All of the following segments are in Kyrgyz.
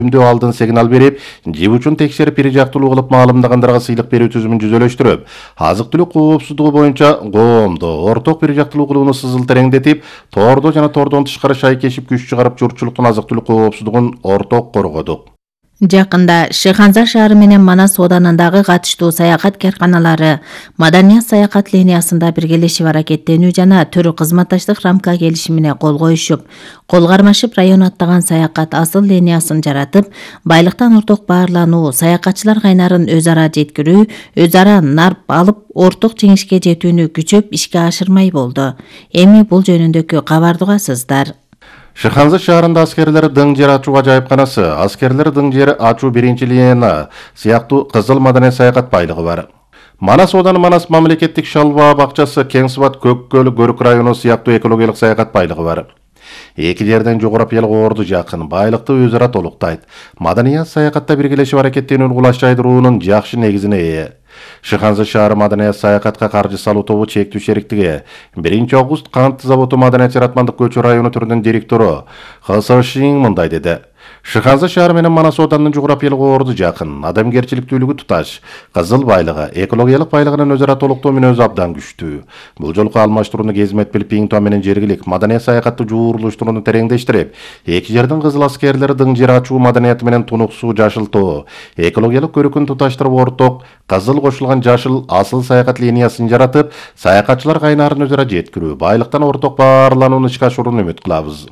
Өмдөө алдын сигнал берип, жеп үчүн текшерип бир жактылуу кылып маалымдагандарга сыйлык берүү түзүмүн жүзөлөштүрүп, азык-түлүк коопсуздугу боюнча коомдо орток бир жактылуу кылууну сызыл тереңдетип, тордо жана тордон тышкары шайкешип күч чыгарып журтчулуктун азык-түлүк коопсуздугун орток коргодук. Жакында Шыханза шаары менен Манас оданындагы катыштуу саякат карканалары маданият саякат линиясында биргелешип аракеттенүү жана түрү кызматташтык рамка келишимине кол коюшуп, кол кармашып район аттаган саякат асыл линиясын жаратып, байлыктан орток баарлануу, саякатчылар кайнарын өз ара жеткирүү, өз ара нарп алып, орток жеңишке жетүүнү күчөп ишке ашырмай болду. Эми бул жөнүндөгү кабарды угасыздар. Шыханза шаарында аскерлер дың жер ачуу ажайыпканасы, аскерлер дың жер ачуу биринчи линия сыяктуу кызыл маданий саякат байлыгы бар. Манас ооданы Манас мамлекеттик шалба бакчасы, Кеңсыбат, Көккөл, Көрүк району сыяктуу экологиялык саякат байлыгы бар. Эки жерден жогорапиялык орду жакын, байлыкты өз ара толуктайт. Маданият саякатта биргелешип аракеттенүүнү кулаштайдырууунун жакшы негизине ээ. Шыханза шаары маданият саякатка каржы салуу тобу чектүү шериктиги 1 август кант заводу маданият жаратмандык көчү району түрүнүн директору Хасашин мындай деди. Шыханза шаары менен Манас оодарынын жогорапиялык орду жакын, адамгерчиликтүүлүгү туташ, кызыл байлыгы, экологиялык байлыгынын өзара толуктоо мүнөзү абдан күчтүү. Бул жолку алмаштырууну кезмет билип, Пиңтоо менен жергилик маданият саякатты жуурулуштурууну тереңдештирип, эки жердин кызыл аскерлери дың жер ачуу маданияты менен тунуксуу жашылтоо, экологиялык көрүкүн туташтырып орток кызыл кошулган жашыл асыл саякат линиясын жаратып, саякатчылар кайнарын өз ара жеткирүү, байлыктан орток баарланууну ишке ашырууну үмүт кылабыз.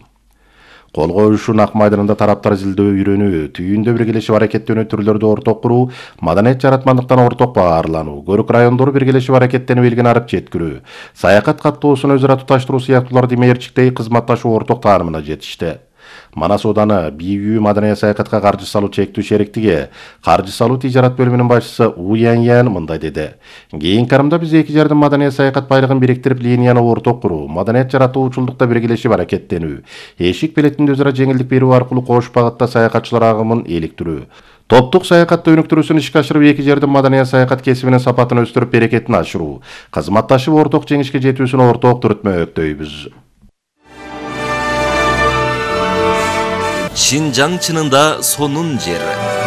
Кол коюшуун ак майданында тараптар изилдөө үйрөнүү, түйүндө биргелешип аракеттенүү түрлөрдү орток куруу, маданият жаратмандыктан орток баарлануу, көрүк райондору биргелешип аракеттенип элген арып жеткирүү, саякат каттоосун өзара туташтыруу сыяктууларды мээрчиктей кызматташуу орток таанымына жетишти. Манас ооданы БЮ маданият саякатка каржы салуу чектүү шериктиги каржы салуу тижарат бөлүмүнүн башчысы У Ян мындай деди. Кийинки карымда биз эки жердин маданият саякат байлыгын бириктирип, линияны орток куруу, маданият жаратуучулдукта биргелешип аракеттенүү, эшик билетинде өз ара жеңилдик берүү аркылуу кош багытта саякатчылар агымын иликтирүү, топтук саякатты өнүктүрүүсүн ишке ашырып, эки жердин маданият саякат кесибинин сапатын өстүрүп, берекетин ашыруу, кызматташып орток жеңишке жетүүсүн орток түрөтмөктөйбүз. Шинжаң чынында сонун жер.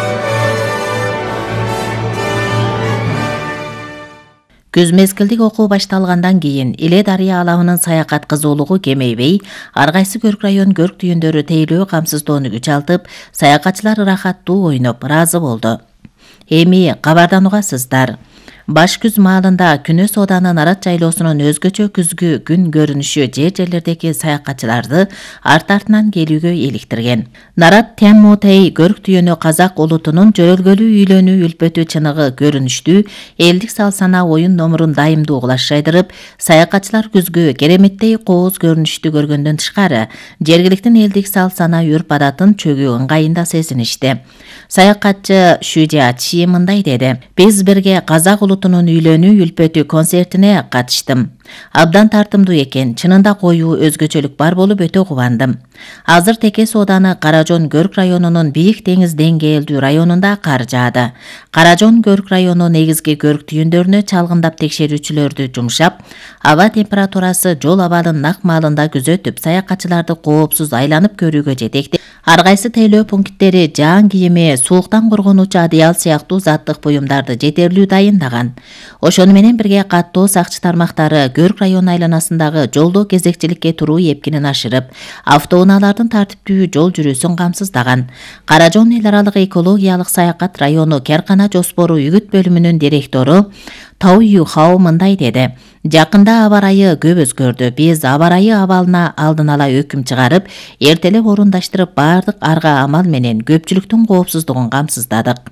Күз мезгилдик окуу башталгандан кийин Иле дарыя алабынын саякат кызуулугу кемейбей, ар кайсы көрк район көрк түйүндөрү тейлөө камсыздоону күч алтып, саякатчылар ырахаттуу ойноп ыраазы болду. Эми кабардан угасыздар. Баш күз маалында Күнөс ооданы Нарат жайлоосунун өзгөчө күзгү күн көрүнүшү жер-жерлердеги саякатчыларды арт-артынан келүүгө иликтирген. Нарат Тяммутей көрк түйөнү казак улутунун жөрөлгөлүү үйлөнүү үлпөтү чыныгы көрүнүштүү элдик сал-сана оюн номурун дайымдуу кулаштайдырып, саякатчылар күзгү кереметтей кооз көрүнүштү көргөндөн тышкары, жергиликтин элдик сал-сана үрп-адатын чөгүү ыңгайында сезиништи. Саякатчы Шүжа Чи мындай деди. Биз бирге казак улутунун үйлөнүү үлпөтү концертине катыштым. Абдан тартымдуу экен, чынында коюу өзгөчөлүк бар болуп өтө кубандым. Азыр Текес ооданы Каражон көрк районунун бийик деңиз деңгээлдүү районунда кар жаады. Каражон көрк району негизги көрк түйүндөрүнө чалгындап текшерүүчүлөрдү жумшап, аба температурасы жол абалын нак маалында күзөтүп, саякатчыларды коопсуз айланып көрүүгө жетекти. Ар кайсы тейлөө пункттери жаан кийими, сууктан коргонуучу одеял сыяктуу заттык буюмдарды жетерлүү дайындаган. Ошону менен бирге каттоо сакчы тармактары көрк району айланасындагы жолдо кезекчиликке туруу эпкинин ашырып, автоунаалардын тартиптүү жол жүрүүсүн камсыздаган. Каражон эл аралык экологиялык саякат району Керкана жоспору үгүт бөлүмүнүн директору Тау Юхао мындай деди. Жакында аба ырайы көп өзгөрдү. Биз аба ырайы абалына алдын ала өкүм чыгарып, эртелеп орундаштырып, бардык арга амал менен көпчүлүктүн коопсуздугун камсыздадык.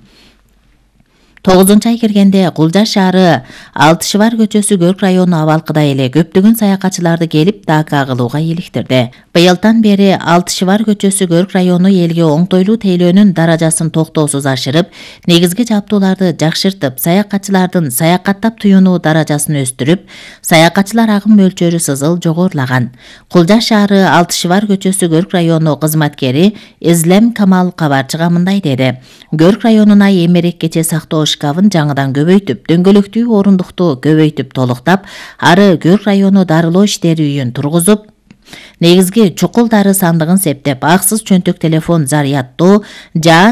9-ай киргенде Кулжа шаары Алтышыбар көчөсү көрк району абалкыда эле көптөгөн саякатчыларды келип дака кылууга иликтирди. Быйылдан бери Алтышыбар көчөсү көрк району элге оңтойлуу тейлөөнүн даражасын токтоосуз ашырып, негизги жабдууларды жакшыртып, саякатчылардын саякаттап туюнуу даражасын өстүрүп, саякатчылар агым мөлчөрү сызыл жогорулаган. Кулжа шаары Алтышыбар көчөсү көрк району кызматкери Излем Камал кабарчыга мындай деди. Көрк районуна эмерек кече сактоо шкафын жаңыдан көбөйтүп, дөңгөлөктүү орундукту көбөйтүп толуктап, ары көрк району дарылоо иштери үйүн тургузуп, Негизги чукул дары сандыгын септеп, аксыз чөнтөк телефон зарядтоо, жаа